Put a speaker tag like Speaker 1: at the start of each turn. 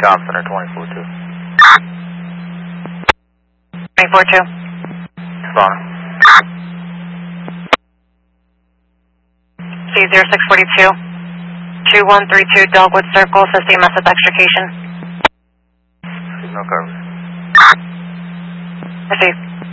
Speaker 1: Cobb Center 24-2.
Speaker 2: 24-2.
Speaker 1: Spawn.
Speaker 2: C0642. 2132 Dogwood Circle, assisting massive extrication.
Speaker 1: Signal coverage.
Speaker 2: Receive.